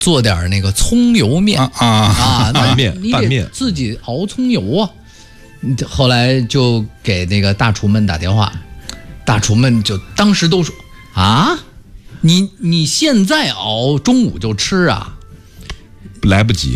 做点那个葱油面拌面， 你得自己熬葱油啊。后来就给那个大厨们打电话，大厨们就当时都说啊，你现在熬中午就吃啊？ 来不及。